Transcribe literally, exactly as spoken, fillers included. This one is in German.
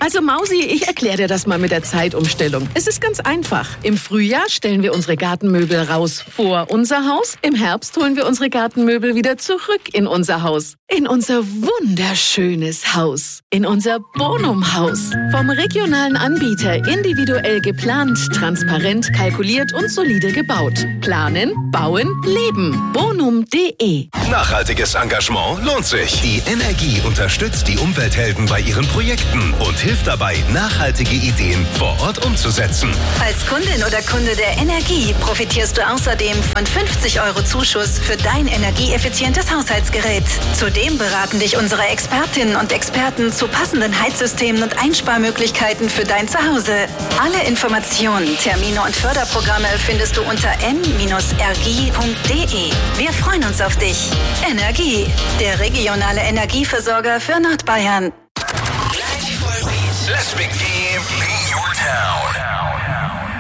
Also Mausi, ich erkläre dir das mal mit der Zeitumstellung. Es ist ganz einfach. Im Frühjahr stellen wir unsere Gartenmöbel raus vor unser Haus. Im Herbst holen wir unsere Gartenmöbel wieder zurück in unser Haus. In unser wunderschönes Haus. In unser Bonum-Haus. Vom regionalen Anbieter individuell geplant, transparent, kalkuliert und solide gebaut. Planen, bauen, leben. bonum punkt de. Nachhaltiges Engagement lohnt sich. Die Energie unterstützt die Umwelthelden bei ihren Projekten und hilft dabei, nachhaltige Ideen vor Ort umzusetzen. Als Kundin oder Kunde der Energie profitierst du außerdem von fünfzig Euro Zuschuss für dein energieeffizientes Haushaltsgerät. Zudem beraten dich unsere Expertinnen und Experten zu passenden Heizsystemen und Einsparmöglichkeiten für dein Zuhause. Alle Informationen, Termine und Förderprogramme findest du unter n Bindestrich r g punkt de. Wir freuen uns auf dich. Energie, der regionale Energieversorger für Nordbayern. Let's begin.